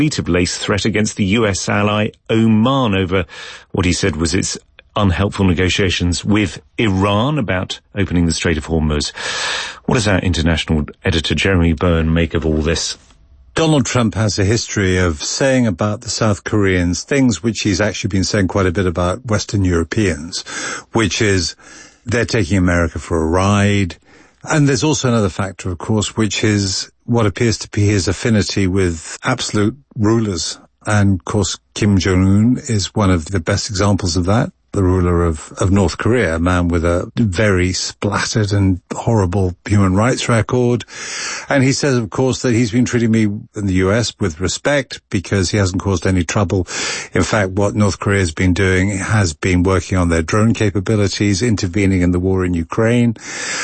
to place threat against the US ally Oman over what he said was its unhelpful negotiations with Iran about opening the Strait of Hormuz. What does our international editor Jeremy Byrne make of all this? Donald Trump has a history of saying about the South Koreans things which he's actually been saying quite a bit about Western Europeans, which is they're taking America for a ride. And there's also another factor, of course, which is what appears to be his affinity with absolute rulers. And, of course, Kim Jong-un is one of the best examples of that. The ruler of North Korea, a man with a very splattered and horrible human rights record. And he says, of course, that he's been treating me in the US with respect because he hasn't caused any trouble. In fact, what North Korea has been doing has been working on their drone capabilities, intervening in the war in Ukraine,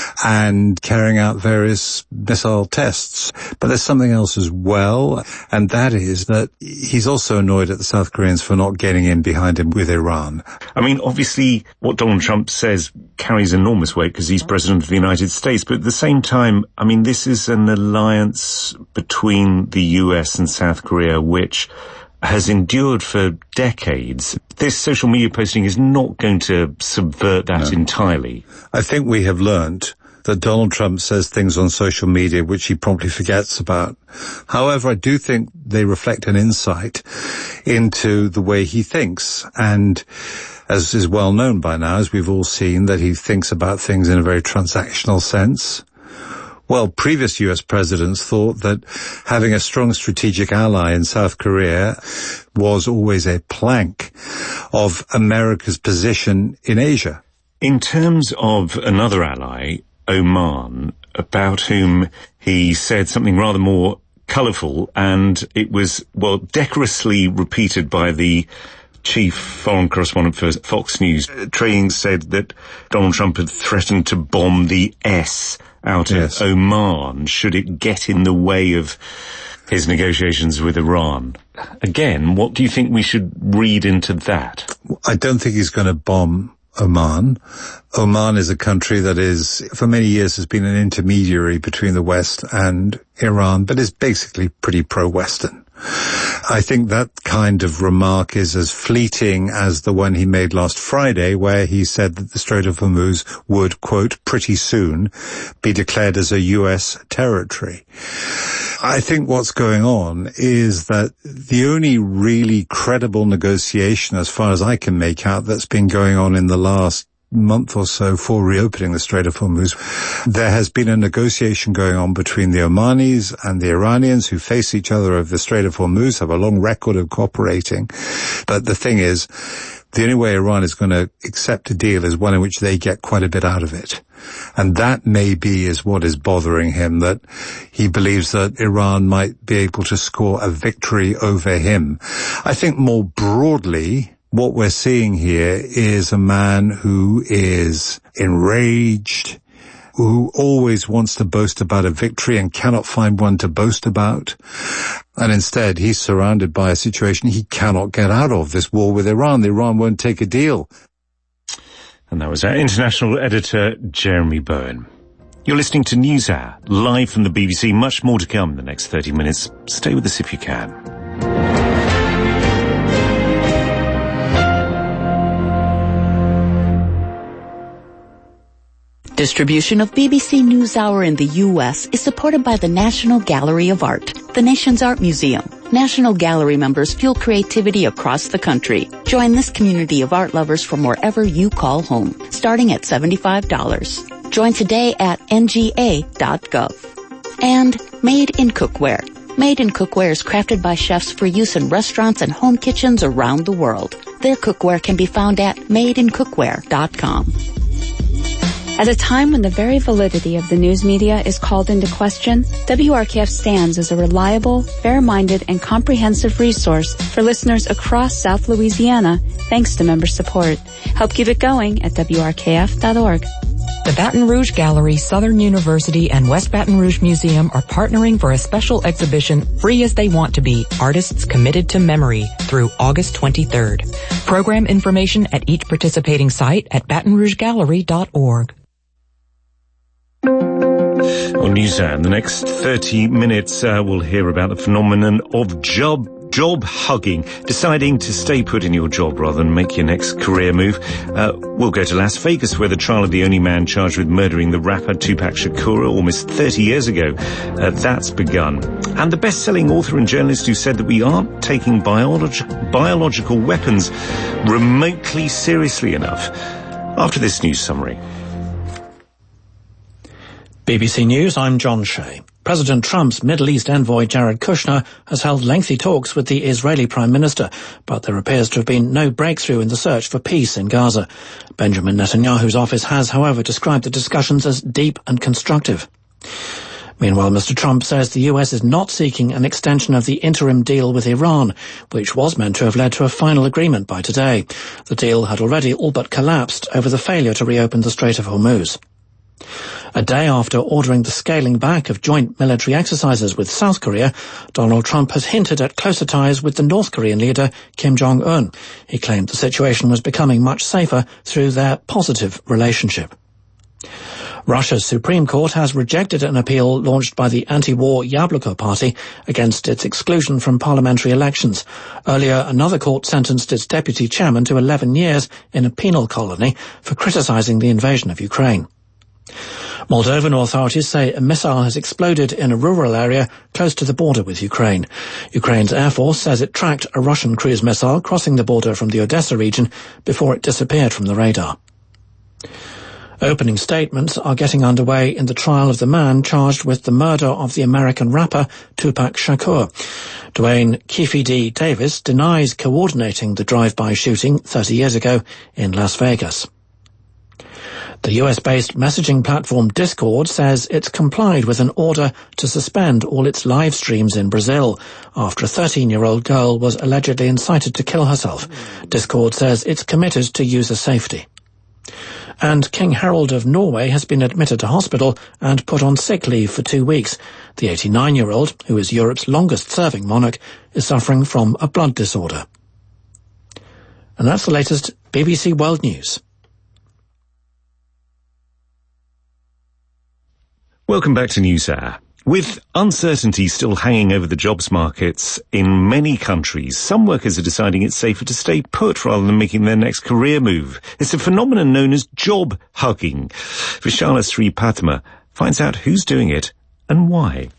and carrying out various missile tests. But there's something else as well, and that is that he's also annoyed at the South Koreans for not getting in behind him with Iran. I mean, obviously, what Donald Trump says carries enormous weight because he's president of the United States. But at the same time, I mean, this is an alliance between the US and South Korea, which has endured for decades. This social media posting is not going to subvert that entirely. I think we have learned that Donald Trump says things on social media which he promptly forgets about. However, I do think they reflect an insight into the way he thinks. And as is well known by now, as we've all seen, that he thinks about things in a very transactional sense. Well, previous US presidents thought that having a strong strategic ally in South Korea was always a plank of America's position in Asia. In terms of another ally, Oman, about whom he said something rather more colourful, and it was, well, decorously repeated by the chief foreign correspondent for Fox News. Trading said that Donald Trump had threatened to bomb the S out of Oman should it get in the way of his negotiations with Iran. Again, what do you think we should read into that? I don't think he's going to bomb Oman. Oman is a country that is, for many years, has been an intermediary between the West and Iran, but is basically pretty pro-Western. I think that kind of remark is as fleeting as the one he made last Friday, where he said that the Strait of Hormuz would, quote, pretty soon be declared as a U.S. territory. I think what's going on is that the only really credible negotiation, as far as I can make out, that's been going on in the last month or so for reopening the Strait of Hormuz, there has been a negotiation going on between the Omanis and the Iranians, who face each other over the Strait of Hormuz, have a long record of cooperating. But the thing is, the only way Iran is going to accept a deal is one in which they get quite a bit out of it. And that maybe is what is bothering him, that he believes that Iran might be able to score a victory over him. I think more broadly, what we're seeing here is a man who is enraged, who always wants to boast about a victory and cannot find one to boast about. And instead, he's surrounded by a situation he cannot get out of, this war with Iran. Iran won't take a deal. And that was our international editor, Jeremy Byrne. You're listening to NewsHour, live from the BBC. Much more to come in the next 30 minutes. Stay with us if you can. Distribution of BBC NewsHour in the U.S. is supported by the National Gallery of Art, the nation's art museum. National Gallery members fuel creativity across the country. Join this community of art lovers from wherever you call home, starting at $75. Join today at nga.gov. And Made in Cookware. Made in Cookware is crafted by chefs for use in restaurants and home kitchens around the world. Their cookware can be found at madeincookware.com. At a time when the very validity of the news media is called into question, WRKF stands as a reliable, fair-minded, and comprehensive resource for listeners across South Louisiana, thanks to member support. Help keep it going at WRKF.org. The Baton Rouge Gallery, Southern University, and West Baton Rouge Museum are partnering for a special exhibition, Free as They Want to Be, Artists Committed to Memory, through August 23rd. Program information at each participating site at batonrougegallery.org. On NewsHour, in the next 30 minutes, we'll hear about the phenomenon of job job hugging, deciding to stay put in your job rather than make your next career move. We'll go to Las Vegas, where the trial of the only man charged with murdering the rapper Tupac Shakur almost 30 years ago, that's begun. And the best-selling author and journalist who said that we aren't taking biological weapons remotely seriously enough. After this news summary. BBC News, I'm John Shea. President Trump's Middle East envoy Jared Kushner has held lengthy talks with the Israeli Prime Minister, but there appears to have been no breakthrough in the search for peace in Gaza. Benjamin Netanyahu's office has, however, described the discussions as deep and constructive. Meanwhile, Mr. Trump says the US is not seeking an extension of the interim deal with Iran, which was meant to have led to a final agreement by today. The deal had already all but collapsed over the failure to reopen the Strait of Hormuz. A day after ordering the scaling back of joint military exercises with South Korea, Donald Trump has hinted at closer ties with the North Korean leader, Kim Jong-un. He claimed the situation was becoming much safer through their positive relationship. Russia's Supreme Court has rejected an appeal launched by the anti-war Yabloko party against its exclusion from parliamentary elections. Earlier, another court sentenced its deputy chairman to 11 years in a penal colony for criticizing the invasion of Ukraine. Moldovan authorities say a missile has exploded in a rural area close to the border with Ukraine. Ukraine's Air Force says it tracked a Russian cruise missile crossing the border from the Odessa region before it disappeared from the radar. Opening statements are getting underway in the trial of the man charged with the murder of the American rapper Tupac Shakur. Dwayne Keefe D. Davis denies coordinating the drive-by shooting 30 years ago in Las Vegas. The US-based messaging platform Discord says it's complied with an order to suspend all its live streams in Brazil after a 13-year-old girl was allegedly incited to kill herself. Discord says it's committed to user safety. And King Harald of Norway has been admitted to hospital and put on sick leave for 2 weeks. The 89-year-old, who is Europe's longest-serving monarch, is suffering from a blood disorder. And that's the latest BBC World News. Welcome back to NewsHour. With uncertainty still hanging over the jobs markets in many countries, some workers are deciding it's safer to stay put rather than making their next career move. It's a phenomenon known as job hugging. Vishala Sripadma finds out who's doing it and why.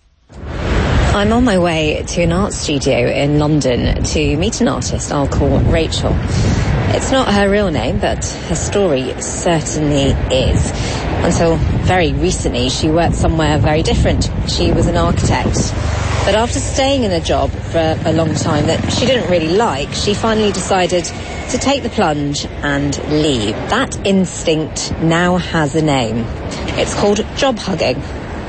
I'm on my way to an art studio in London to meet an artist I'll call Rachel. It's not her real name, but her story certainly is. Until very recently, she worked somewhere very different. She was an architect. But after staying in a job for a long time that she didn't really like, she finally decided to take the plunge and leave. That instinct now has a name. It's called job hugging.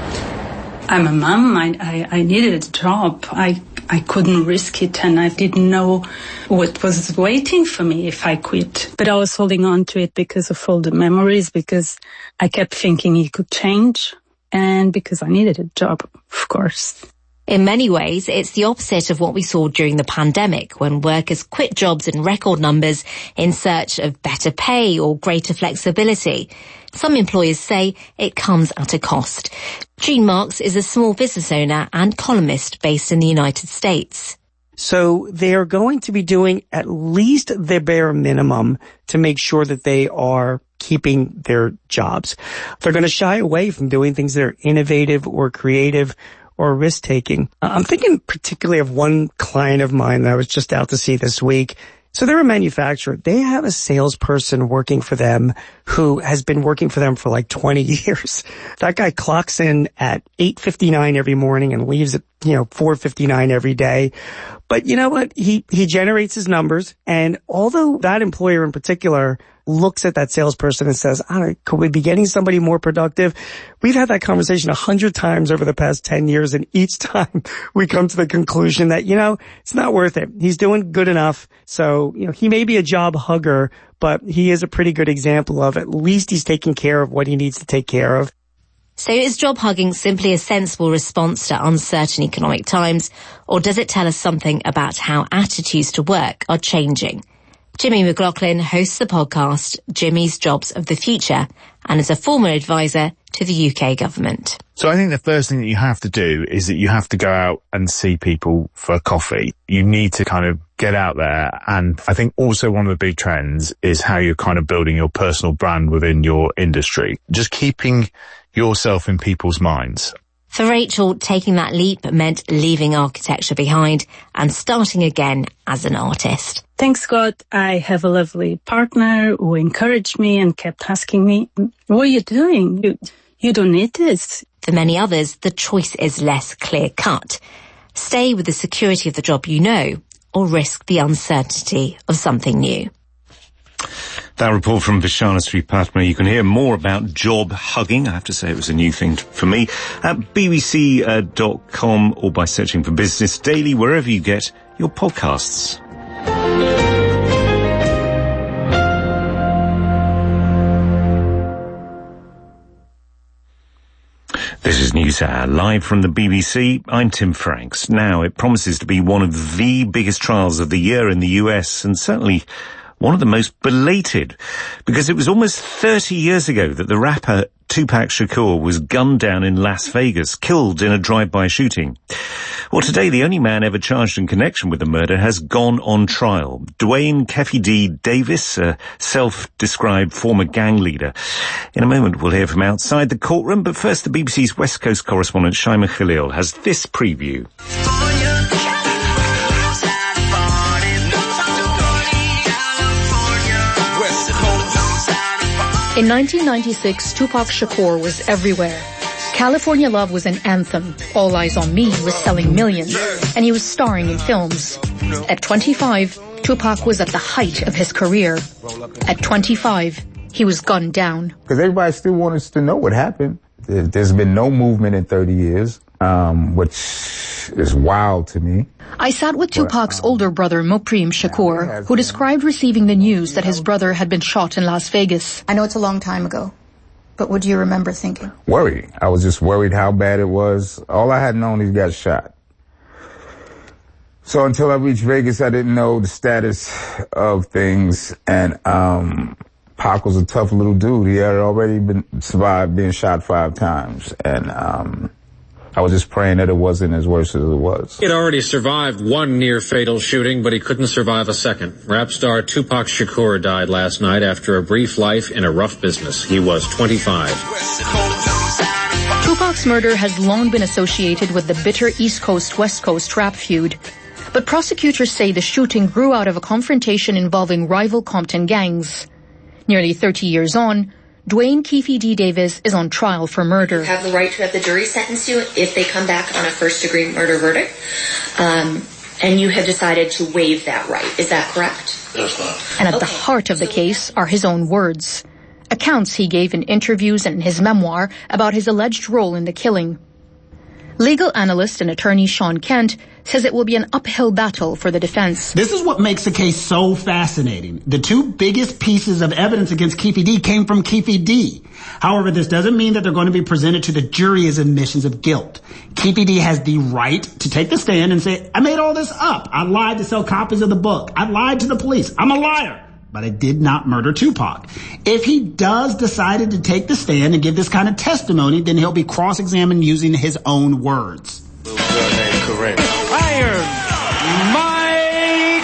I'm a mum. I needed a job. I couldn't risk it, and I didn't know what was waiting for me if I quit. But I was holding on to it because of all the memories, because I kept thinking it could change, and because I needed a job, of course. In many ways, it's the opposite of what we saw during the pandemic, when workers quit jobs in record numbers in search of better pay or greater flexibility. Some employers say it comes at a cost. Jean Marks is a small business owner and columnist based in the United States. So they are going to be doing at least the bare minimum to make sure that they are keeping their jobs. They're going to shy away from doing things that are innovative or creative or risk-taking. I'm thinking particularly of one client of mine that I was just out to see this week. So they're a manufacturer. They have a salesperson working for them who has been working for them for like 20 years. That guy clocks in at 8:59 every morning and leaves at, 4:59 every day. But you know what? He generates his numbers. And although that employer in particular looks at that salesperson and says, could we be getting somebody more productive? We've had that conversation 100 times over the past 10 years. And each time we come to the conclusion that, it's not worth it. He's doing good enough. So, he may be a job hugger, but he is a pretty good example of at least he's taking care of what he needs to take care of. So is job hugging simply a sensible response to uncertain economic times, or does it tell us something about how attitudes to work are changing? Jimmy McLaughlin hosts the podcast Jimmy's Jobs of the Future and is a former advisor to the UK government. So I think the first thing that you have to do is that you have to go out and see people for coffee. You need to kind of get out there. And I think also one of the big trends is how you're kind of building your personal brand within your industry. Just keeping yourself in people's minds. For Rachel, taking that leap meant leaving architecture behind and starting again as an artist. Thanks God, I have a lovely partner who encouraged me and kept asking me, what are you doing? You don't need this. For many others, the choice is less clear-cut. Stay with the security of the job you know, or risk the uncertainty of something new. That report from Vishana Sripadma. You can hear more about job hugging. I have to say it was a new thing for me at bbc.com or by searching for Business Daily wherever you get your podcasts. This is NewsHour, live from the BBC. I'm Tim Franks. Now, it promises to be one of the biggest trials of the year in the US, and certainly one of the most belated, because it was almost 30 years ago that the rapper Tupac Shakur was gunned down in Las Vegas, killed in a drive-by shooting. Well, today, the only man ever charged in connection with the murder has gone on trial. Duane Keffe D. Davis, a self-described former gang leader. In a moment, we'll hear from outside the courtroom, but first, the BBC's West Coast correspondent, Shaima Khalil, has this preview. In 1996, Tupac Shakur was everywhere. California Love was an anthem. All Eyes on Me was selling millions, and he was starring in films. At 25, Tupac was at the height of his career. At 25, he was gunned down. Because everybody still wants to know what happened. There's been no movement in 30 years, which is wild to me. I sat with Tupac's older brother, Mopreme Shakur, who described receiving the news that his brother had been shot in Las Vegas. I know it's a long time ago, but what do you remember thinking? Worried. I was just worried how bad it was. All I had known, he got shot. So until I reached Vegas, I didn't know the status of things. And Pac was a tough little dude. He had already survived being shot 5 times. And I was just praying that it wasn't as worse as it was. He had already survived one near-fatal shooting, but he couldn't survive a second. Rap star Tupac Shakur died last night after a brief life in a rough business. He was 25. Tupac's murder has long been associated with the bitter East Coast-West Coast rap feud. But prosecutors say the shooting grew out of a confrontation involving rival Compton gangs. Nearly 30 years on, Duane Keffe D. Davis is on trial for murder. You have the right to have the jury sentence you if they come back on a first-degree murder verdict. And you have decided to waive that right. Is that correct? That's not. And at the heart of the case are his own words. Accounts he gave in interviews and in his memoir about his alleged role in the killing. Legal analyst and attorney Sean Kent says it will be an uphill battle for the defense. This is what makes the case so fascinating. The 2 biggest pieces of evidence against Keffe D came from Keffe D. However, this doesn't mean that they're going to be presented to the jury as admissions of guilt. Keffe D has the right to take the stand and say, I made all this up. I lied to sell copies of the book. I lied to the police. I'm a liar. But I did not murder Tupac. If he does decide to take the stand and give this kind of testimony, then he'll be cross-examined using his own words. Iron Mike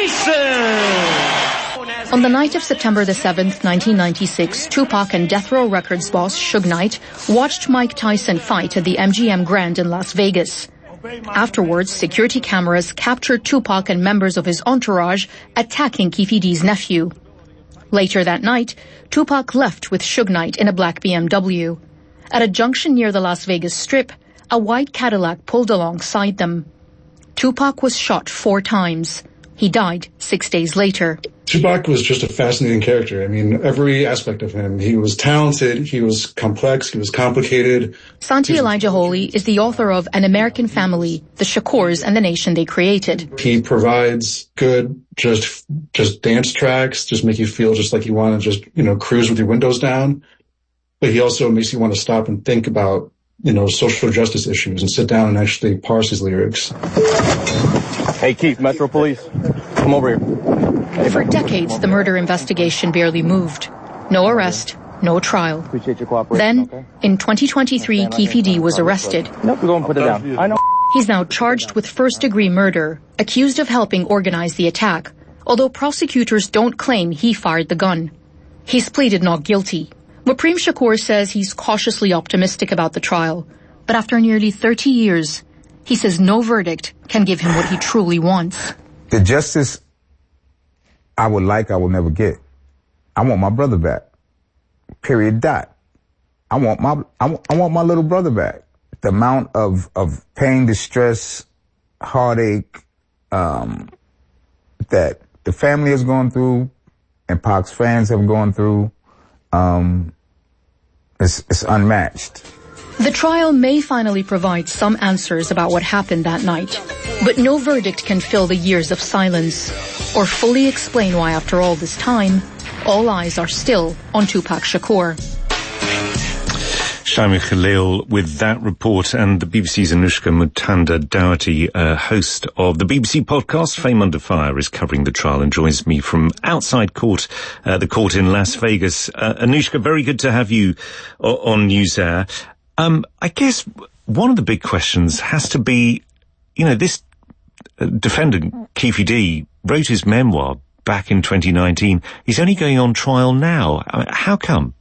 Tyson! On the night of September the 7th, 1996, Tupac and Death Row Records boss Suge Knight watched Mike Tyson fight at the MGM Grand in Las Vegas. Afterwards, security cameras captured Tupac and members of his entourage attacking Keffe D's nephew. Later that night, Tupac left with Suge Knight in a black BMW. At a junction near the Las Vegas Strip, a white Cadillac pulled alongside them. Tupac was shot 4 times. He died 6 days later. Tupac was just a fascinating character. I mean, every aspect of him. He was talented, he was complex, he was complicated. Santi Elijah Holy is the author of An American Family, The Shakurs and the Nation They Created. He provides good, just dance tracks, just make you feel just like you want to just, cruise with your windows down. But he also makes you want to stop and think about, social justice issues and sit down and actually parse his lyrics. Hey, Keith, Metro Police, come over here. For decades, the murder investigation barely moved. No arrest, no trial. Then, in 2023, Keffe D was arrested. Nope, go and put it down. I know. He's now charged with first-degree murder, accused of helping organize the attack, although prosecutors don't claim he fired the gun. He's pleaded not guilty. Waprem Shakur says he's cautiously optimistic about the trial, but after nearly 30 years, he says no verdict can give him what he truly wants. The justice I will never get. I want my brother back. Period. Dot. I want my little brother back. The amount of pain, distress, heartache, that the family has gone through and Pac's fans have gone through, it's unmatched. The trial may finally provide some answers about what happened that night, but no verdict can fill the years of silence or fully explain why after all this time, all eyes are still on Tupac Shakur. Shaima Khalil with that report, and the BBC's Anushka Mutanda-Daugherty, host of the BBC podcast Fame Under Fire, is covering the trial and joins me from outside court, the court in Las Vegas. Anushka, very good to have you on NewsAir. I guess one of the big questions has to be, this defendant, Keffe D, wrote his memoir back in 2019. He's only going on trial now. How come?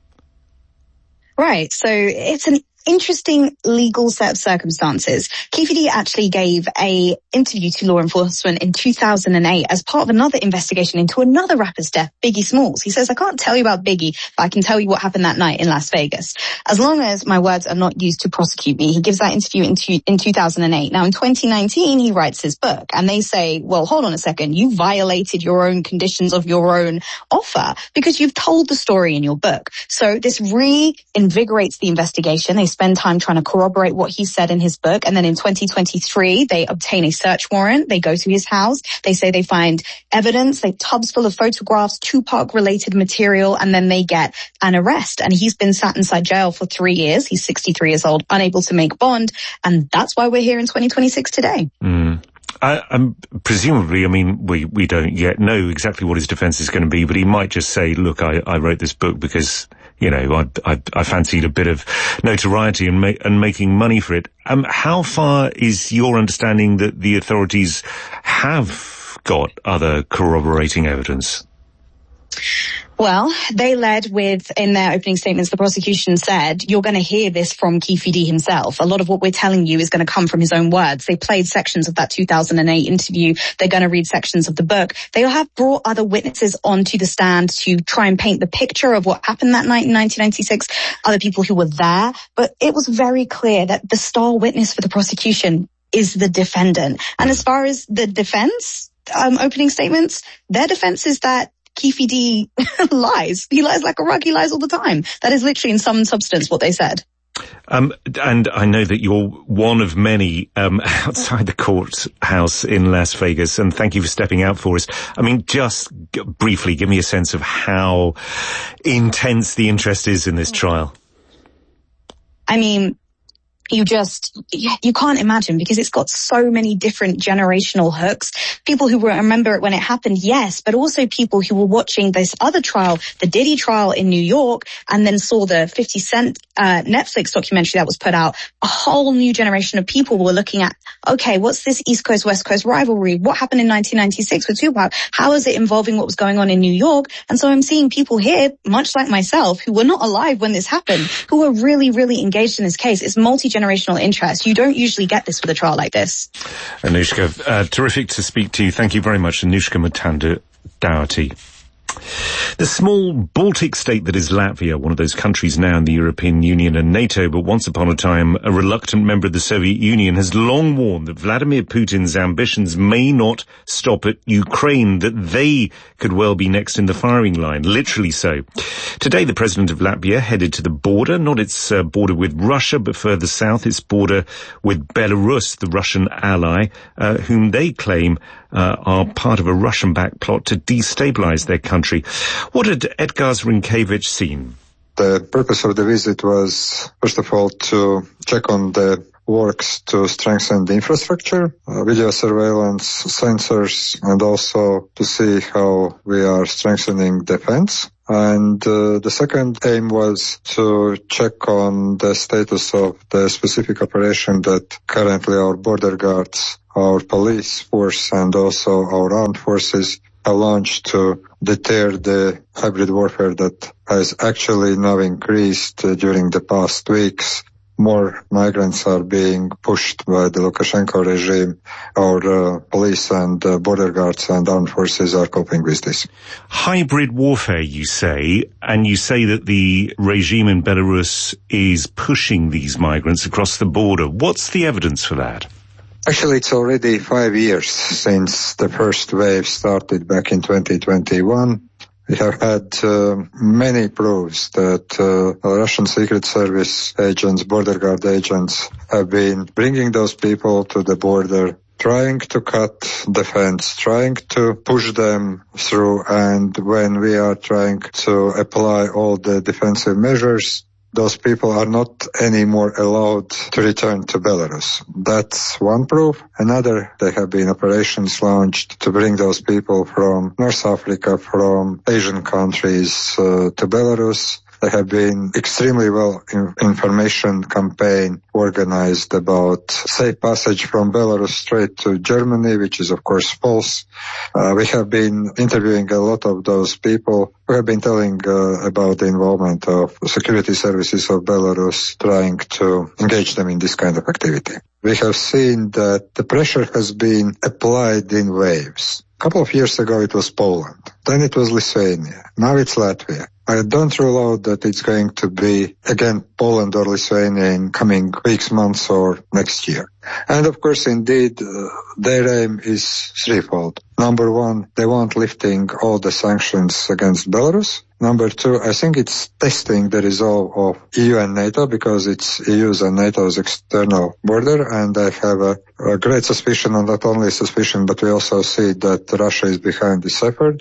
Right. So it's an interesting legal set of circumstances. Keffe D actually gave a interview to law enforcement in 2008 as part of another investigation into another rapper's death, Biggie Smalls. He says, I can't tell you about Biggie, but I can tell you what happened that night in Las Vegas. As long as my words are not used to prosecute me. He gives that interview in 2008. Now in 2019, he writes his book and they say, well, hold on a second. You violated your own conditions of your own offer because you've told the story in your book. So this reinvigorates the investigation. They spend time trying to corroborate what he said in his book. And then in 2023, they obtain a search warrant. They go to his house. They say they find evidence, tubs full of photographs, Tupac-related material, and then they get an arrest. And he's been sat inside jail for 3 years. He's 63 years old, unable to make bond. And that's why we're here in 2026 today. Presumably, we don't yet know exactly what his defense is going to be, but he might just say, look, I wrote this book because, I fancied a bit of notoriety and making money for it. How far is your understanding that the authorities have got other corroborating evidence? Well, they led with, in their opening statements, the prosecution said, you're going to hear this from Keffe D himself. A lot of what we're telling you is going to come from his own words. They played sections of that 2008 interview. They're going to read sections of the book. They have brought other witnesses onto the stand to try and paint the picture of what happened that night in 1996, other people who were there. But it was very clear that the star witness for the prosecution is the defendant. And as far as the defense, opening statements, their defense is that Keffe D lies. He lies like a rug. He lies all the time. That is literally in some substance what they said. And I know that you're one of many outside the courthouse in Las Vegas, and thank you for stepping out for us. Just briefly, give me a sense of how intense the interest is in this trial. You can't imagine because it's got so many different generational hooks. People who remember it when it happened, yes, but also people who were watching this other trial, the Diddy trial in New York, and then saw the 50 Cent Netflix documentary that was put out. A whole new generation of people were looking at, okay, what's this East Coast, West Coast rivalry? What happened in 1996 with Tupac? How is it involving what was going on in New York? And so I'm seeing people here, much like myself, who were not alive when this happened, who are really, really engaged in this case. It's multi-generational interest. You don't usually get this with a trial like this. Anushka, terrific to speak to you. Thank you very much, Anushka Mutanda-Daugherty. The small Baltic state that is Latvia, one of those countries now in the European Union and NATO, but once upon a time a reluctant member of the Soviet Union, has long warned that Vladimir Putin's ambitions may not stop at Ukraine, that they could well be next in the firing line, literally so. Today, the president of Latvia headed to the border, not its border with Russia, but further south, its border with Belarus, the Russian ally, whom they claim are part of a Russian-backed plot to destabilize their country. What had Edgar Zrinkiewicz seen? The purpose of the visit was, first of all, to check on the works to strengthen the infrastructure, video surveillance, sensors, and also to see how we are strengthening defense. And the second aim was to check on the status of the specific operation that currently our border guards, our police force, and also our armed forces have launched to deter the hybrid warfare that has actually now increased during the past weeks. More migrants are being pushed by the Lukashenko regime. Our police and border guards and armed forces are coping with this. Hybrid warfare, you say, and you say that the regime in Belarus is pushing these migrants across the border. What's the evidence for that? Actually, it's already 5 years since the first wave started back in 2021. We have had many proofs that Russian Secret Service agents, border guard agents, have been bringing those people to the border, trying to cut defense, trying to push them through, and when we are trying to apply all the defensive measures, those people are not anymore allowed to return to Belarus. That's one proof. Another, there have been operations launched to bring those people from North Africa, from Asian countries to Belarus. There have been extremely well information campaign organized about safe passage from Belarus straight to Germany, which is of course false. We have been interviewing a lot of those people. We have been telling about the involvement of security services of Belarus, trying to engage them in this kind of activity. We have seen that the pressure has been applied in waves. A couple of years ago it was Poland, then it was Lithuania, now it's Latvia. I don't rule out that it's going to be again Poland or Lithuania in coming weeks, months or next year. And of course, indeed, their aim is threefold. Number one, they want lifting all the sanctions against Belarus. Number two, I think it's testing the resolve of EU and NATO because it's EU's and NATO's external border. And I have a great suspicion, and not only suspicion, but we also see that Russia is behind this effort.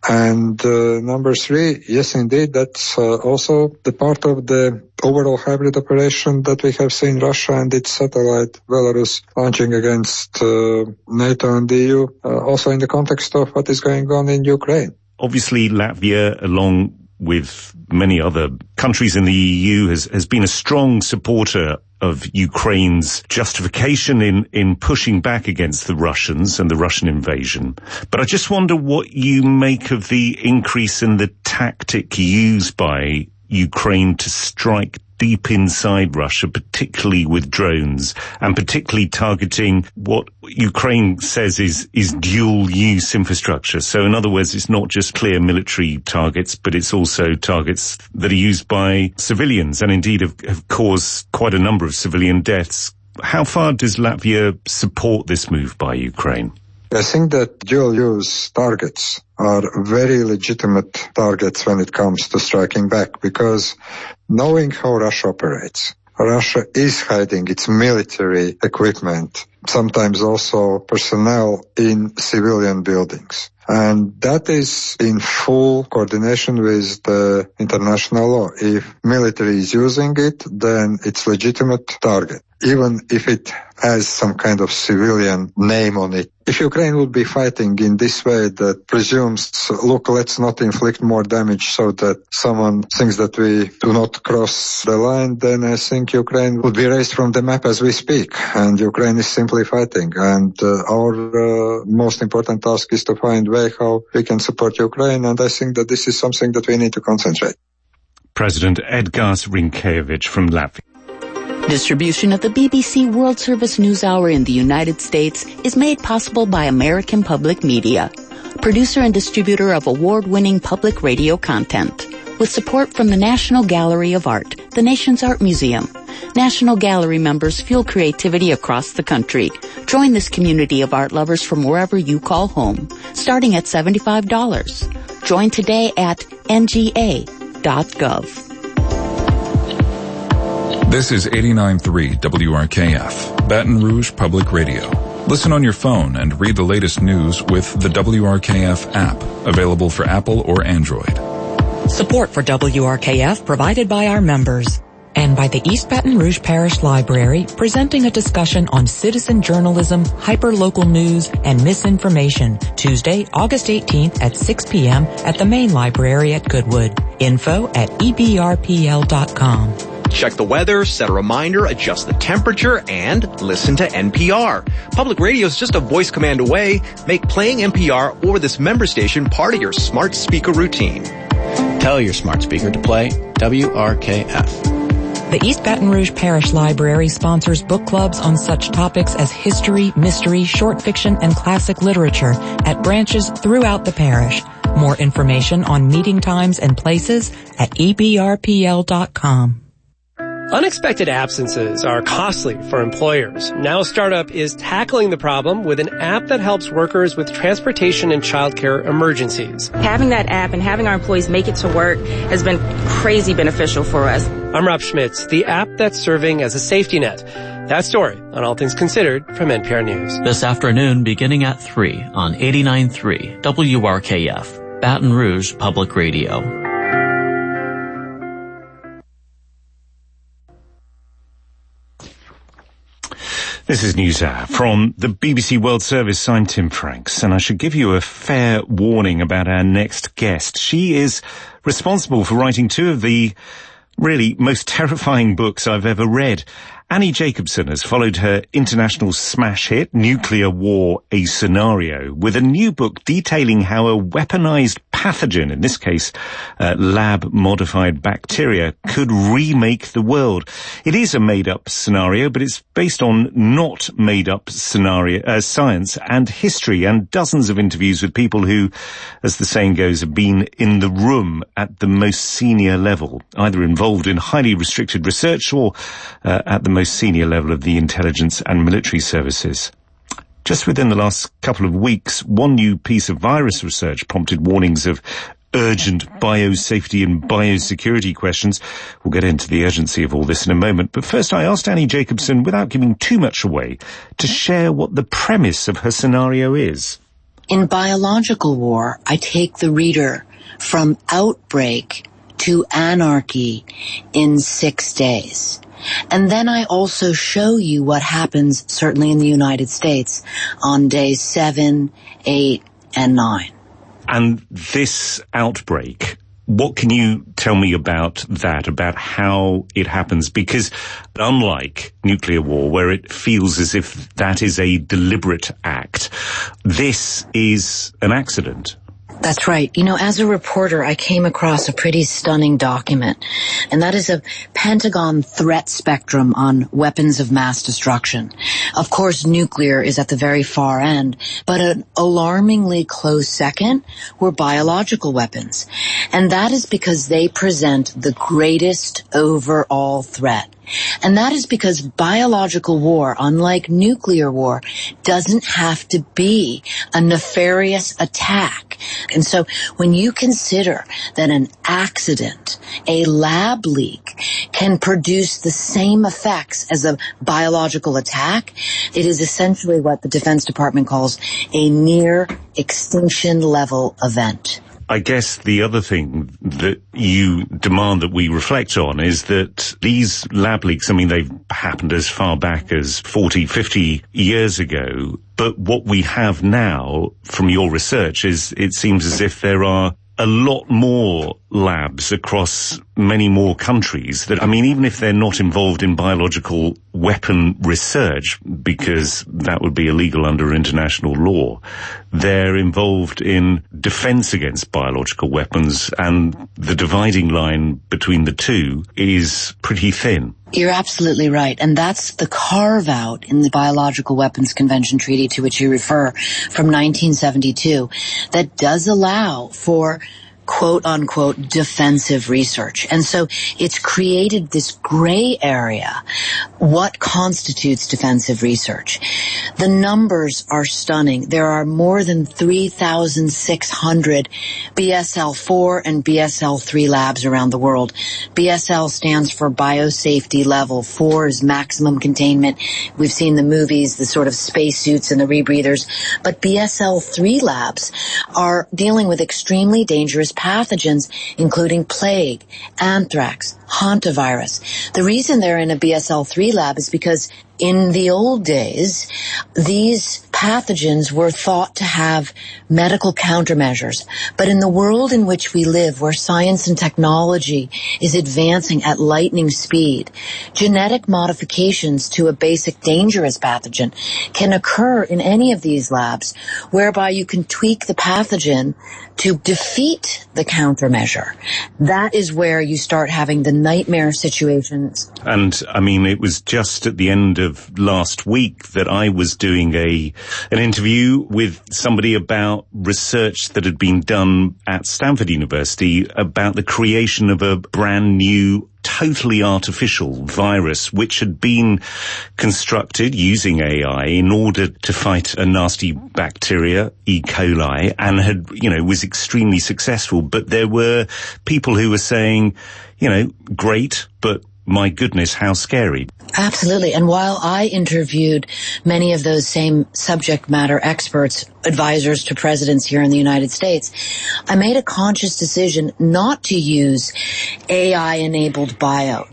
And number three, yes, indeed, that's also the part of the overall hybrid operation that we have seen Russia and its satellite Belarus launching against NATO and the EU, also in the context of what is going on in Ukraine. Obviously, Latvia, along with many other countries in the EU, has been a strong supporter of Ukraine's justification in pushing back against the Russians and the Russian invasion. But I just wonder what you make of the increase in the tactic used by Ukraine to strike deep inside Russia, particularly with drones, and particularly targeting what Ukraine says is dual-use infrastructure. So in other words, it's not just clear military targets, but it's also targets that are used by civilians and indeed have caused quite a number of civilian deaths. How far does Latvia support this move by Ukraine? I think that dual-use targets are very legitimate targets when it comes to striking back, because knowing how Russia operates, Russia is hiding its military equipment, sometimes also personnel in civilian buildings. And that is in full coordination with the international law. If military is using it, then it's legitimate target, even if it has some kind of civilian name on it. If Ukraine would be fighting in this way that presumes, look, let's not inflict more damage so that someone thinks that we do not cross the line, then I think Ukraine would be erased from the map as we speak. And Ukraine is simply fighting. And our most important task is to find a way how we can support Ukraine. And I think that this is something that we need to concentrate. President Edgars Rinkēvičs from Latvia. Distribution of the BBC World Service News Hour in the United States is made possible by American Public Media, producer and distributor of award-winning public radio content, with support from the National Gallery of Art, the nation's art museum. National Gallery members fuel creativity across the country. Join this community of art lovers from wherever you call home, starting at $75. Join today at nga.gov. This is 89.3 WRKF, Baton Rouge Public Radio. Listen on your phone and read the latest news with the WRKF app, available for Apple or Android. Support for WRKF provided by our members. And by the East Baton Rouge Parish Library, presenting a discussion on citizen journalism, hyperlocal news, and misinformation, Tuesday, August 18th at 6 p.m. at the main library at Goodwood. Info at ebrpl.com. Check the weather, set a reminder, adjust the temperature, and listen to NPR. Public radio is just a voice command away. Make playing NPR or this member station part of your smart speaker routine. Tell your smart speaker to play WRKF. The East Baton Rouge Parish Library sponsors book clubs on such topics as history, mystery, short fiction, and classic literature at branches throughout the parish. More information on meeting times and places at ebrpl.com. Unexpected absences are costly for employers. Now Startup is tackling the problem with an app that helps workers with transportation and childcare emergencies. Having that app and having our employees make it to work has been crazy beneficial for us. I'm Rob Schmitz, the app that's serving as a safety net. That story on All Things Considered from NPR News. This afternoon beginning at 3 on 89.3 WRKF, Baton Rouge Public Radio. This is NewsHour from the BBC World Service. I'm Tim Franks, and I should give you a fair warning about our next guest. She is responsible for writing two of the really most terrifying books I've ever read. Annie Jacobsen has followed her international smash hit, Nuclear War, A Scenario, with a new book detailing how a weaponized pathogen, in this case, lab-modified bacteria, could remake the world. It is a made-up scenario, but it's based on not made-up scenario, science and history, and dozens of interviews with people who, as the saying goes, have been in the room at the most senior level, either involved in highly restricted research or at the most senior level of the intelligence and military services. Just within the last couple of weeks, one new piece of virus research prompted warnings of urgent biosafety and biosecurity questions. We'll get into the urgency of all this in a moment. But first, I asked Annie Jacobsen, without giving too much away, to share what the premise of her scenario is. In biological war, I take the reader from outbreak to anarchy in 6 days. And then I also show you what happens, certainly in the United States, on days 7, 8, and 9. And this outbreak, what can you tell me about that, about how it happens? Because unlike nuclear war, where it feels as if that is a deliberate act, this is an accident. That's right. You know, as a reporter, I came across a pretty stunning document, and that is a Pentagon threat spectrum on weapons of mass destruction. Of course, nuclear is at the very far end, but an alarmingly close second were biological weapons. And that is because they present the greatest overall threat. And that is because biological war, unlike nuclear war, doesn't have to be a nefarious attack. And so when you consider that an accident, a lab leak, can produce the same effects as a biological attack, it is essentially what the Defense Department calls a near extinction level event. I guess the other thing that you demand that we reflect on is that these lab leaks, I mean, they've happened as far back as 40, 50 years ago. But what we have now from your research is it seems as if there are a lot more labs across many more countries that, I mean, even if they're not involved in biological weapon research, because that would be illegal under international law, they're involved in defense against biological weapons, and the dividing line between the two is pretty thin. You're absolutely right. And that's the carve-out in the Biological Weapons Convention Treaty to which you refer from 1972 that does allow for quote-unquote defensive research. And so it's created this gray area. What constitutes defensive research? The numbers are stunning. There are more than 3,600 BSL-4 and BSL-3 labs around the world. BSL stands for biosafety level. 4 is maximum containment. We've seen the movies, the sort of spacesuits and the rebreathers. But BSL-3 labs are dealing with extremely dangerous pathogens, including plague, anthrax, hantavirus. The reason they're in a BSL-3 lab is because in the old days, these pathogens were thought to have medical countermeasures. But in the world in which we live, where science and technology is advancing at lightning speed, genetic modifications to a basic dangerous pathogen can occur in any of these labs, whereby you can tweak the pathogen to defeat the countermeasure. That is where you start having the nightmare situations. And, I mean, it was just at the end of last week that I was doing an interview with somebody about research that had been done at Stanford University about the creation of a brand new totally artificial virus which had been constructed using AI in order to fight a nasty bacteria, E. coli, and had, was extremely successful. But there were people who were saying, great, but my goodness, how scary. Absolutely. And while I interviewed many of those same subject matter experts, advisors to presidents here in the United States, I made a conscious decision not to use AI-enabled bio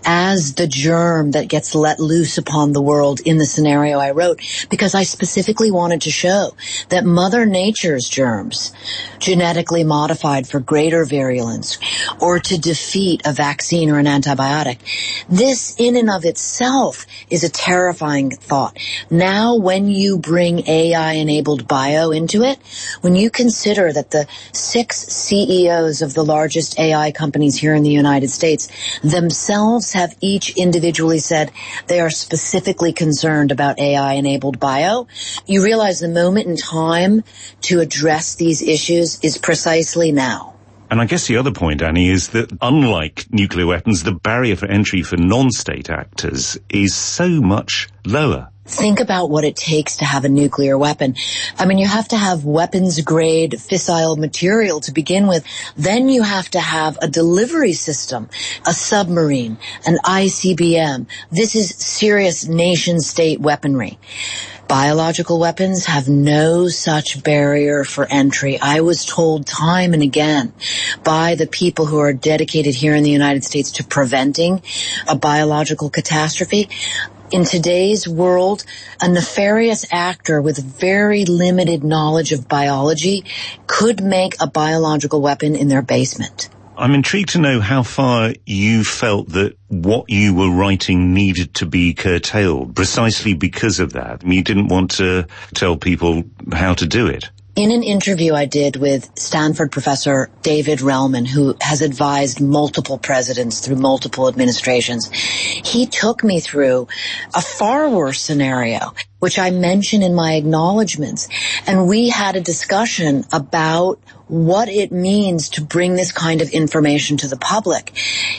as the germ that gets let loose upon the world in the scenario I wrote, because I specifically wanted to show that Mother Nature's germs, genetically modified for greater virulence, or to defeat a vaccine or an antibiotic, this in and of itself is a terrifying thought. Now, when you bring AI-enabled bio into it, when you consider that the 6 CEOs of the largest AI companies here in the United States themselves have each individually said they are specifically concerned about AI-enabled bio, you realize the moment in time to address these issues is precisely now. And I guess the other point, Annie, is that unlike nuclear weapons, the barrier for entry for non-state actors is so much lower. Think about what it takes to have a nuclear weapon. I mean, you have to have weapons-grade fissile material to begin with. Then you have to have a delivery system, a submarine, an ICBM. This is serious nation-state weaponry. Biological weapons have no such barrier for entry. I was told time and again by the people who are dedicated here in the United States to preventing a biological catastrophe. In today's world, a nefarious actor with very limited knowledge of biology could make a biological weapon in their basement. I'm intrigued to know how far you felt that what you were writing needed to be curtailed, precisely because of that. I mean, you didn't want to tell people how to do it. In an interview I did with Stanford professor David Relman, who has advised multiple presidents through multiple administrations, he took me through a far worse scenario, which I mention in my acknowledgments. And we had a discussion about what it means to bring this kind of information to the public.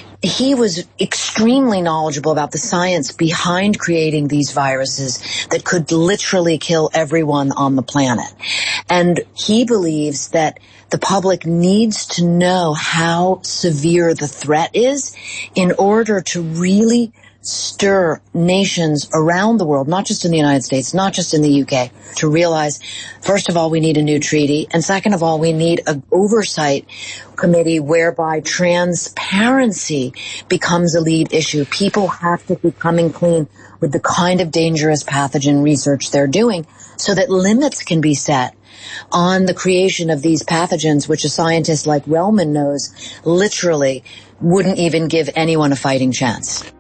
He was extremely knowledgeable about the science behind creating these viruses that could literally kill everyone on the planet. And he believes that the public needs to know how severe the threat is in order to really stir nations around the world, not just in the United States, not just in the UK, to realize, first of all, we need a new treaty, and second of all, we need an oversight committee whereby transparency becomes a lead issue. People have to be coming clean with the kind of dangerous pathogen research they're doing so that limits can be set on the creation of these pathogens, which a scientist like Relman knows literally wouldn't even give anyone a fighting chance.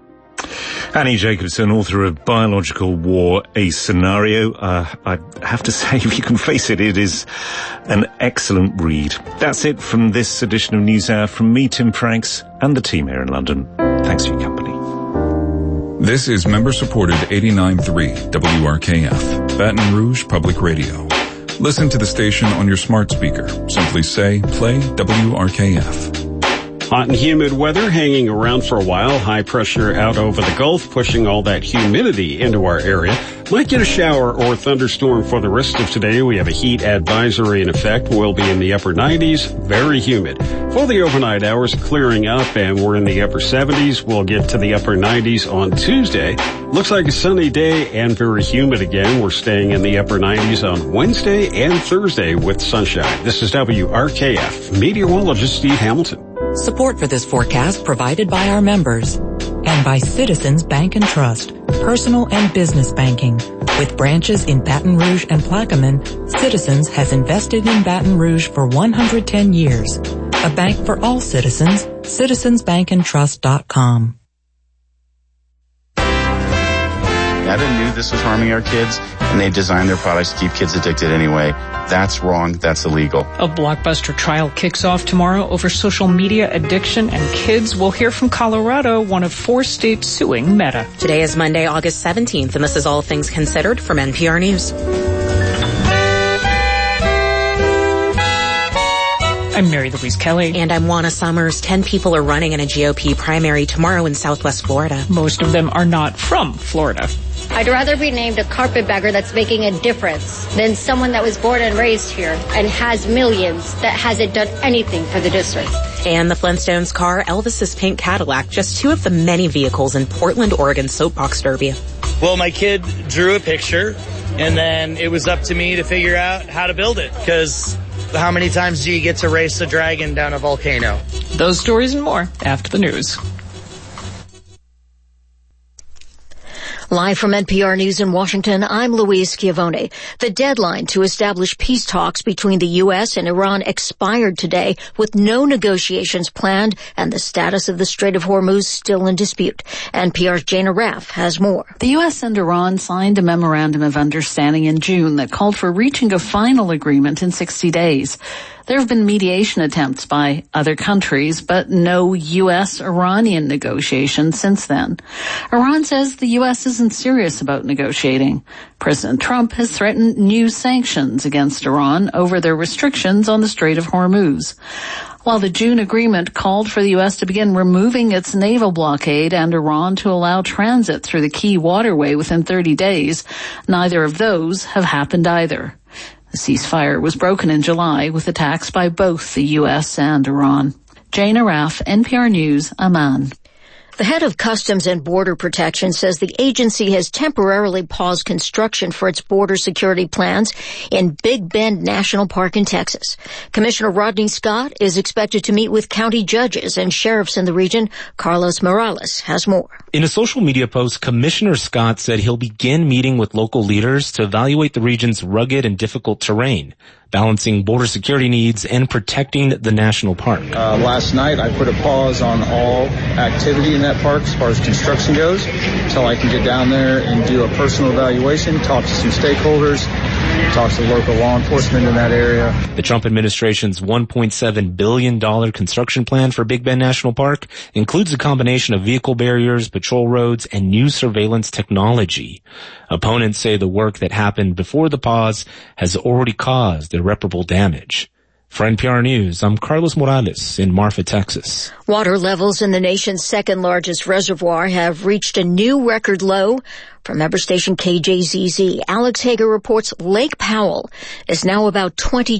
Annie Jacobsen, author of Biological War, A Scenario. I have to say, if you can face it, it is an excellent read. That's it from this edition of NewsHour. From me, Tim Franks, and the team here in London. Thanks for your company. This is member-supported 89.3 WRKF, Baton Rouge Public Radio. Listen to the station on your smart speaker. Simply say, play WRKF. Hot and humid weather hanging around for a while. High pressure out over the Gulf, pushing all that humidity into our area. Might get a shower or thunderstorm for the rest of today. We have a heat advisory in effect. We'll be in the upper 90s, very humid. For the overnight hours, clearing up, and we're in the upper 70s. We'll get to the upper 90s on Tuesday. Looks like a sunny day and very humid again. We're staying in the upper 90s on Wednesday and Thursday with sunshine. This is WRKF. Meteorologist Steve Hamilton. Support for this forecast provided by our members and by Citizens Bank and Trust, personal and business banking. With branches in Baton Rouge and Plaquemine, Citizens has invested in Baton Rouge for 110 years. A bank for all citizens, citizensbankandtrust.com. Meta knew this was harming our kids, and they designed their products to keep kids addicted anyway. That's wrong. That's illegal. A blockbuster trial kicks off tomorrow over social media addiction, and kids will hear from Colorado, one of 4 states suing Meta. Today is Monday, August 17th, and this is All Things Considered from NPR News. I'm Mary Louise Kelly. And I'm Juana Summers. 10 people are running in a GOP primary tomorrow in Southwest Florida. Most of them are not from Florida. I'd rather be named a carpetbagger that's making a difference than someone that was born and raised here and has millions that hasn't done anything for the district. And the Flintstones car, Elvis's pink Cadillac, just 2 of the many vehicles in Portland, Oregon soapbox derby. Well, my kid drew a picture, and then it was up to me to figure out how to build it, because how many times do you get to race a dragon down a volcano? Those stories and more after the news. Live from NPR News in Washington, I'm Louise Schiavone. The deadline to establish peace talks between the U.S. and Iran expired today, with no negotiations planned and the status of the Strait of Hormuz still in dispute. NPR's Jana Raff has more. The U.S. and Iran signed a memorandum of understanding in June that called for reaching a final agreement in 60 days. There have been mediation attempts by other countries, but no U.S.-Iranian negotiations since then. Iran says the U.S. isn't serious about negotiating. President Trump has threatened new sanctions against Iran over their restrictions on the Strait of Hormuz. While the June agreement called for the U.S. to begin removing its naval blockade and Iran to allow transit through the key waterway within 30 days, neither of those have happened either. The ceasefire was broken in July with attacks by both the U.S. and Iran. Jana Raff, NPR News, Amman. The head of Customs and Border Protection says the agency has temporarily paused construction for its border security plans in Big Bend National Park in Texas. Commissioner Rodney Scott is expected to meet with county judges and sheriffs in the region. Carlos Morales has more. In a social media post, Commissioner Scott said he'll begin meeting with local leaders to evaluate the region's rugged and difficult terrain, balancing border security needs and protecting the national park. Last night, I put a pause on all activity in that park as far as construction goes until I can get down there and do a personal evaluation, talk to some stakeholders, talk to local law enforcement in that area. The Trump administration's $1.7 billion construction plan for Big Bend National Park includes a combination of vehicle barriers, patrol roads, and new surveillance technology. Opponents say the work that happened before the pause has already caused irreparable damage. For NPR News, I'm Carlos Morales in Marfa, Texas. Water levels in the nation's second largest reservoir have reached a new record low. From member station KJZZ, Alex Hager reports Lake Powell is now about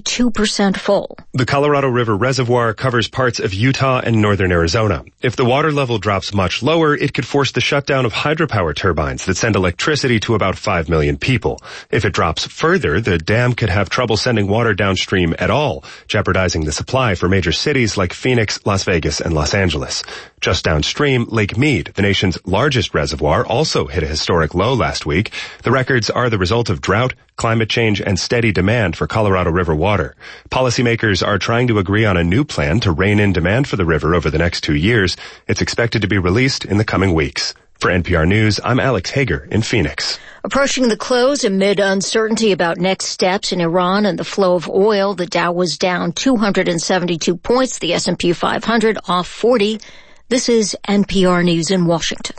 22% full. The Colorado River Reservoir covers parts of Utah and northern Arizona. If the water level drops much lower, it could force the shutdown of hydropower turbines that send electricity to about 5 million people. If it drops further, the dam could have trouble sending water downstream at all, jeopardizing the supply for major cities like Phoenix, Las Vegas, and Los Angeles. Just downstream, Lake Mead, the nation's largest reservoir, also hit a historic low last week. The records are the result of drought, climate change, and steady demand for Colorado River water. Policymakers are trying to agree on a new plan to rein in demand for the river over the next 2 years. It's expected to be released in the coming weeks. For NPR News, I'm Alex Hager in Phoenix. Approaching the close amid uncertainty about next steps in Iran and the flow of oil, the Dow was down 272 points, the S&P 500 off 40. This is NPR News in Washington.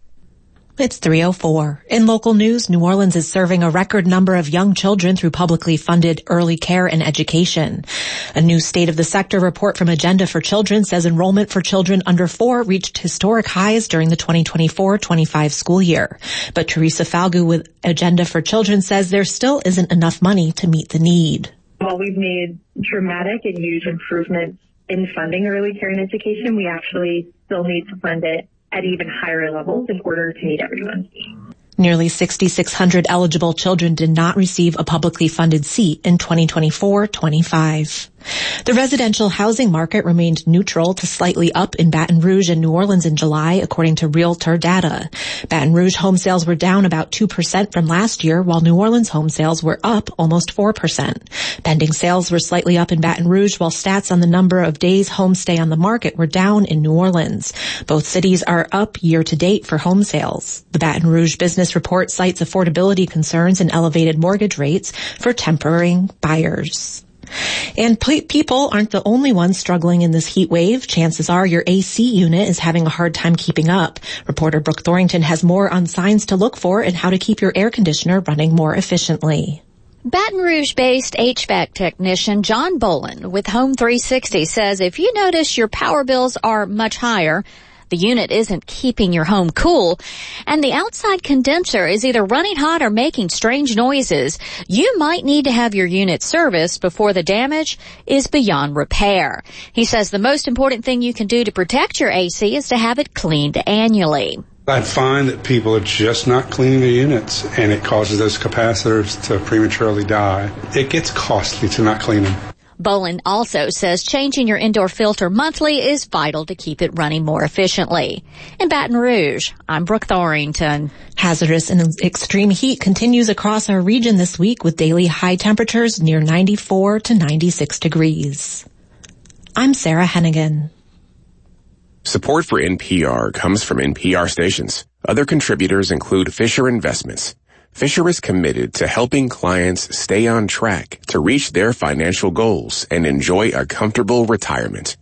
It's 3:04. In local news, New Orleans is serving a record number of young children through publicly funded early care and education. A new State of the Sector report from Agenda for Children says enrollment for children under 4 reached historic highs during the 2024-25 school year. But Teresa Falgu with Agenda for Children says there still isn't enough money to meet the need. While we've made dramatic and huge improvements in funding early care and education, we actually still need to fund it at even higher levels in order to meet everyone's needs. Nearly 6,600 eligible children did not receive a publicly funded seat in 2024-25. The residential housing market remained neutral to slightly up in Baton Rouge and New Orleans in July, according to Realtor data. Baton Rouge home sales were down about 2% from last year, while New Orleans home sales were up almost 4%. Pending sales were slightly up in Baton Rouge, while stats on the number of days homes stay on the market were down in New Orleans. Both cities are up year to date for home sales. The Baton Rouge Business Report cites affordability concerns and elevated mortgage rates for tempering buyers. And people aren't the only ones struggling in this heat wave. Chances are your AC unit is having a hard time keeping up. Reporter Brooke Thorrington has more on signs to look for and how to keep your air conditioner running more efficiently. Baton Rouge-based HVAC technician John Bolin with Home 360 says if you notice your power bills are much higher, the unit isn't keeping your home cool, and the outside condenser is either running hot or making strange noises, you might need to have your unit serviced before the damage is beyond repair. He says the most important thing you can do to protect your AC is to have it cleaned annually. I find that people are just not cleaning their units, and it causes those capacitors to prematurely die. It gets costly to not clean them. Bolin also says changing your indoor filter monthly is vital to keep it running more efficiently. In Baton Rouge, I'm Brooke Thorrington. Hazardous and extreme heat continues across our region this week with daily high temperatures near 94 to 96 degrees. I'm Sarah Hennigan. Support for NPR comes from NPR stations. Other contributors include Fisher Investments. Fisher is committed to helping clients stay on track to reach their financial goals and enjoy a comfortable retirement.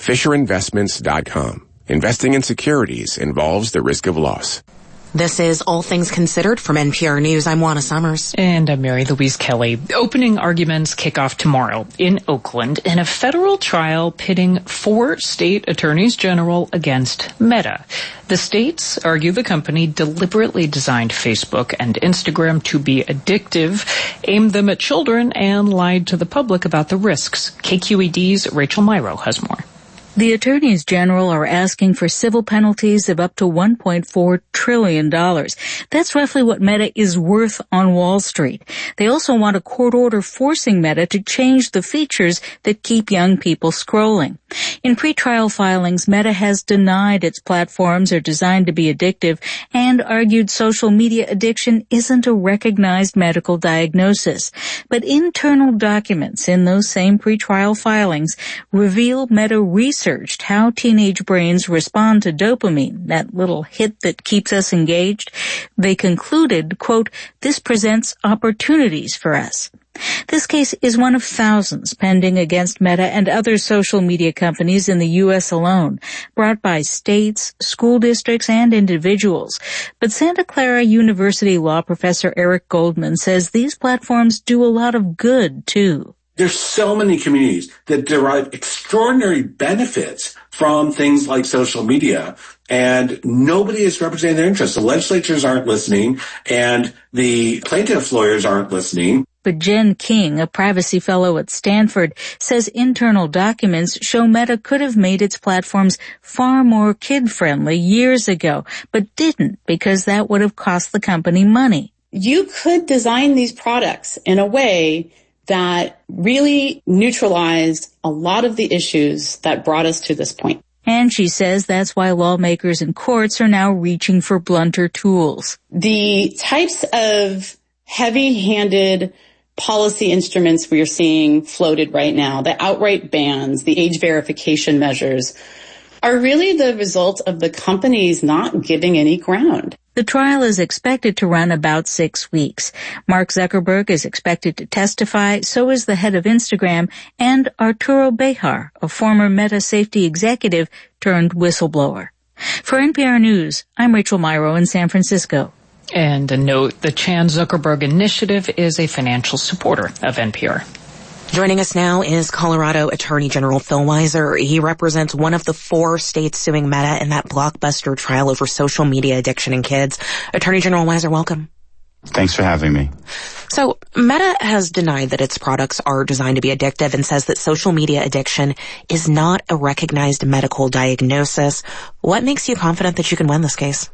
FisherInvestments.com. Investing in securities involves the risk of loss. This is All Things Considered from NPR News. I'm Juana Summers. And I'm Mary Louise Kelly. Opening arguments kick off tomorrow in Oakland in a federal trial pitting 4 state attorneys general against Meta. The states argue the company deliberately designed Facebook and Instagram to be addictive, aimed them at children, and lied to the public about the risks. KQED's Rachel Myrow has more. The attorneys general are asking for civil penalties of up to $1.4 trillion. That's roughly what Meta is worth on Wall Street. They also want a court order forcing Meta to change the features that keep young people scrolling. In pretrial filings, Meta has denied its platforms are designed to be addictive and argued social media addiction isn't a recognized medical diagnosis. But internal documents in those same pretrial filings reveal Meta researched how teenage brains respond to dopamine, that little hit that keeps us engaged. They concluded, quote, "This presents opportunities for us." This case is one of thousands pending against Meta and other social media companies in the U.S. alone, brought by states, school districts, and individuals. But Santa Clara University law professor Eric Goldman says these platforms do a lot of good, too. There's so many communities that derive extraordinary benefits from things like social media, and nobody is representing their interests. The legislatures aren't listening, and the plaintiff lawyers aren't listening. But Jen King, a privacy fellow at Stanford, says internal documents show Meta could have made its platforms far more kid-friendly years ago, but didn't because that would have cost the company money. You could design these products in a way that really neutralized a lot of the issues that brought us to this point. And she says that's why lawmakers and courts are now reaching for blunter tools. The types of heavy-handed policy instruments we are seeing floated right now, the outright bans, the age verification measures, are really the result of the companies not giving any ground. The trial is expected to run about 6 weeks. Mark Zuckerberg is expected to testify, so is the head of Instagram, and Arturo Bejar, a former Meta safety executive turned whistleblower. For NPR News, I'm Rachel Myrow in San Francisco. And a note, the Chan Zuckerberg Initiative is a financial supporter of NPR. Joining us now is Colorado Attorney General Phil Weiser. He represents one of the 4 states suing Meta in that blockbuster trial over social media addiction in kids. Attorney General Weiser, welcome. Thanks for having me. So, Meta has denied that its products are designed to be addictive and says that social media addiction is not a recognized medical diagnosis. What makes you confident that you can win this case?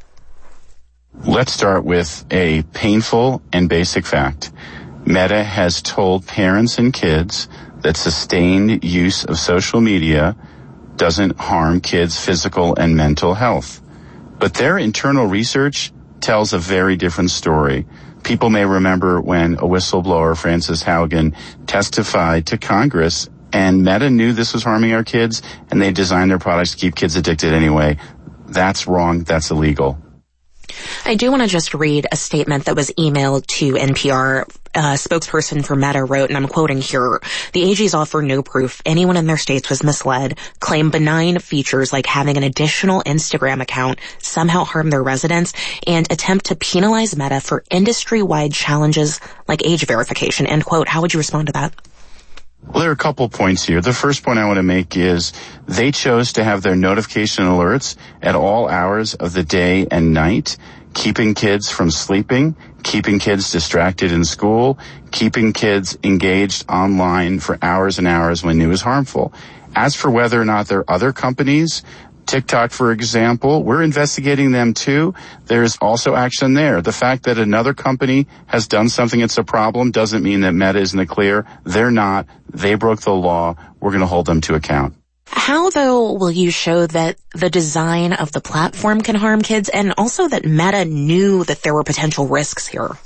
Let's start with a painful and basic fact. Meta has told parents and kids that sustained use of social media doesn't harm kids' physical and mental health. But their internal research tells a very different story. People may remember when a whistleblower, Frances Haugen, testified to Congress, and Meta knew this was harming our kids, and they designed their products to keep kids addicted anyway. That's wrong. That's illegal. I do want to just read a statement that was emailed to NPR. A spokesperson for Meta wrote, and I'm quoting here, "The AGs offer no proof anyone in their states was misled, claim benign features like having an additional Instagram account somehow harm their residents, and attempt to penalize Meta for industry-wide challenges like age verification," end quote. How would you respond to that? Well, there are a couple points here. The first point I want to make is they chose to have their notification alerts at all hours of the day and night, keeping kids from sleeping, keeping kids distracted in school, keeping kids engaged online for hours and hours when it was harmful. As for whether or not there are other companies, TikTok, for example, we're investigating them too. There's also action there. The fact that another company has done something that's a problem doesn't mean that Meta is in the clear. They're not. They broke the law. We're going to hold them to account. How, though, will you show that the design of the platform can harm kids, and also that Meta knew that there were potential risks here?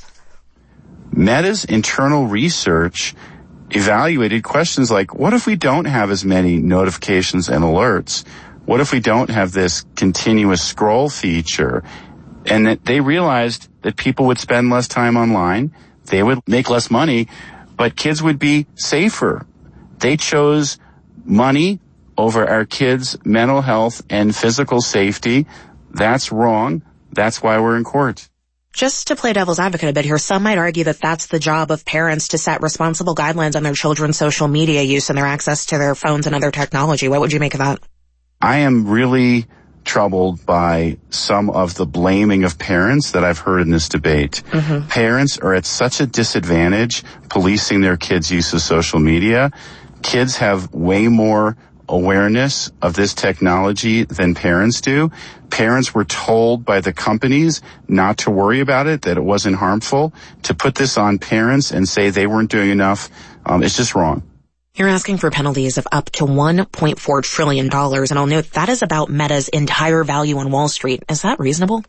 Meta's internal research evaluated questions like, what if we don't have as many notifications and alerts? What if we don't have this continuous scroll feature? And that they realized that people would spend less time online, they would make less money, but kids would be safer. They chose money over our kids' mental health and physical safety. That's wrong. That's why we're in court. Just to play devil's advocate a bit here, some might argue that that's the job of parents to set responsible guidelines on their children's social media use and their access to their phones and other technology. What would you make of that? I am really troubled by some of the blaming of parents that I've heard in this debate. Mm-hmm. Parents are at such a disadvantage policing their kids' use of social media. Kids have way more awareness of this technology than parents do. Parents were told by the companies not to worry about it, that it wasn't harmful. To put this on parents and say they weren't doing enough, it's just wrong. You're asking for penalties of up to $1.4 trillion, and I'll note that is about Meta's entire value on Wall Street. Is that reasonable?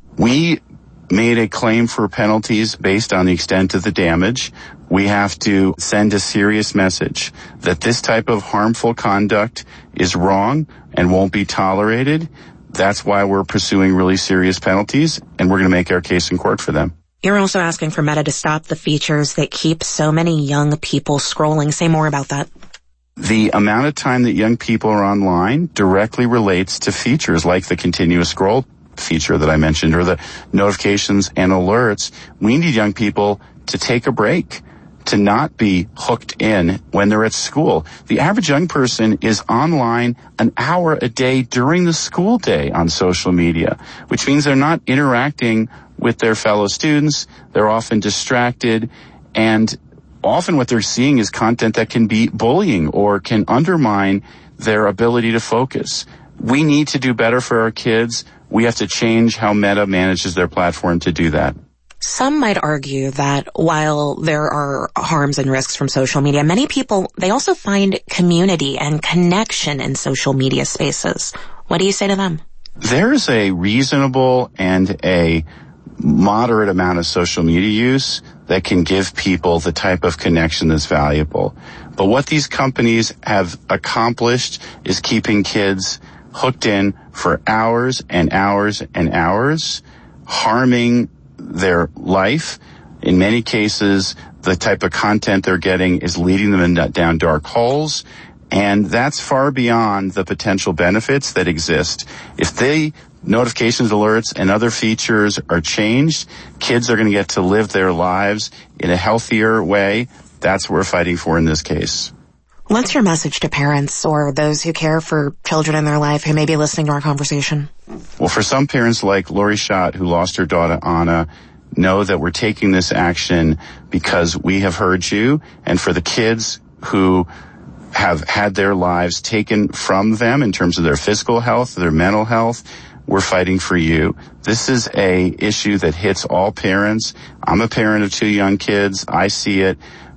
We made a claim for penalties based on the extent of the damage. We have to send a serious message that this type of harmful conduct is wrong and won't be tolerated. That's why we're pursuing really serious penalties, and we're going to make our case in court for them. You're also asking for Meta to stop the features that keep so many young people scrolling. Say more about that. The amount of time that young people are online directly relates to features like the continuous scroll feature that I mentioned, or the notifications and alerts. We need young people to take a break, to not be hooked in when they're at school. The average young person is online an hour a day during the school day on social media, which means they're not interacting with their fellow students. They're often distracted, and often what they're seeing is content that can be bullying or can undermine their ability to focus. We need to do better for our kids. We have to change how Meta manages their platform to do that. Some might argue that while there are harms and risks from social media, many people, they also find community and connection in social media spaces. What do you say to them? There's a reasonable and a moderate amount of social media use that can give people the type of connection that's valuable. But what these companies have accomplished is keeping kids hooked in for hours and hours and hours, harming their life. In many cases, the type of content they're getting is leading them down dark holes, and that's far beyond the potential benefits that exist. If the notifications, alerts, and other features are changed, kids are going to get to live their lives in a healthier way. That's what we're fighting for in this case. What's your message to parents or those who care for children in their life who may be listening to our conversation? Well, for some parents like Lori Schott, who lost her daughter Anna, know that we're taking this action because we have heard you. And for the kids who have had their lives taken from them in terms of their physical health, their mental health, we're fighting for you. This is a issue that hits all parents. I'm a parent of 2 young kids. I see it.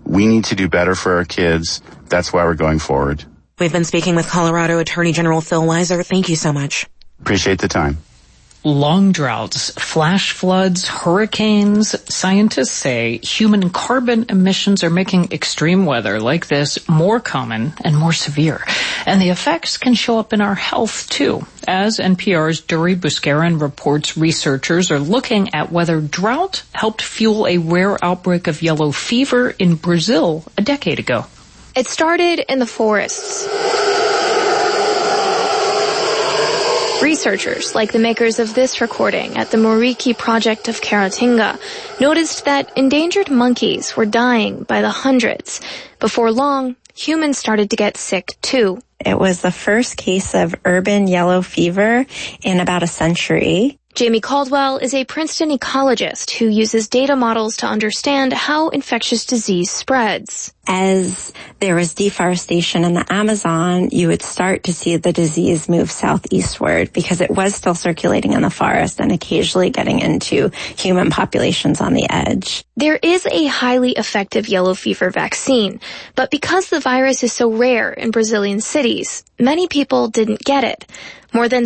We need to do better for our kids. That's why we're going forward. We've been speaking with Colorado Attorney General Phil Weiser. Thank you so much. Appreciate the time. Long droughts, flash floods, hurricanes. Scientists say human carbon emissions are making extreme weather like this more common and more severe. And the effects can show up in our health, too. As NPR's Duri Buscarin reports, researchers are looking at whether drought helped fuel a rare outbreak of yellow fever in Brazil a decade ago. It started in the forests. Researchers, like the makers of this recording at the Moriki project of Caratinga, noticed that endangered monkeys were dying by the hundreds. Before long, humans started to get sick too. It was the first case of urban yellow fever in about a century. Jamie Caldwell is a Princeton ecologist who uses data models to understand how infectious disease spreads. As there was deforestation in the Amazon, you would start to see the disease move southeastward because it was still circulating in the forest and occasionally getting into human populations on the edge. There is a highly effective yellow fever vaccine, but because the virus is so rare in Brazilian cities, many people didn't get it. More than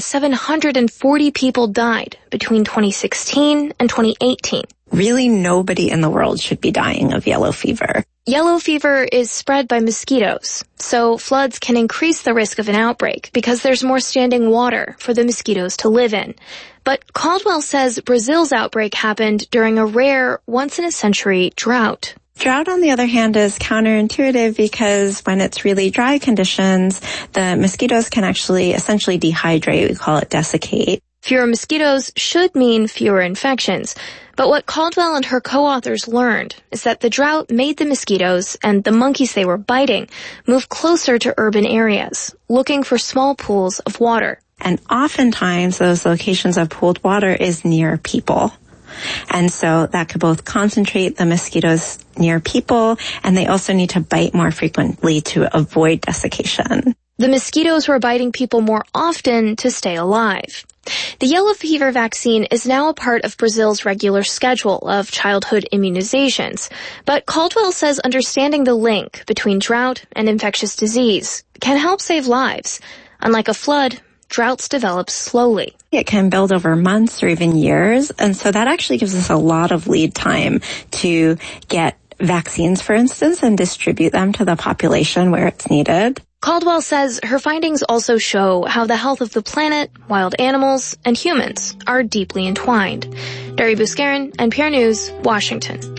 740 people died between 2016 and 2018. Really, nobody in the world should be dying of yellow fever. Yellow fever is spread by mosquitoes, so floods can increase the risk of an outbreak because there's more standing water for the mosquitoes to live in. But Caldwell says Brazil's outbreak happened during a rare, once-in-a-century drought. Drought, on the other hand, is counterintuitive because when it's really dry conditions, the mosquitoes can actually essentially dehydrate. We call it desiccate. Fewer mosquitoes should mean fewer infections. But what Caldwell and her co-authors learned is that the drought made the mosquitoes and the monkeys they were biting move closer to urban areas, looking for small pools of water. And oftentimes those locations of pooled water is near people. And so that could both concentrate the mosquitoes near people, and they also need to bite more frequently to avoid desiccation. The mosquitoes were biting people more often to stay alive. The yellow fever vaccine is now a part of Brazil's regular schedule of childhood immunizations. But Caldwell says understanding the link between drought and infectious disease can help save lives. Unlike a flood, droughts develop slowly. It can build over months or even years, and so that actually gives us a lot of lead time to get vaccines, for instance, and distribute them to the population where it's needed. Caldwell says her findings also show how the health of the planet, wild animals, and humans are deeply entwined. Duri Buscarin, NPR News, Washington.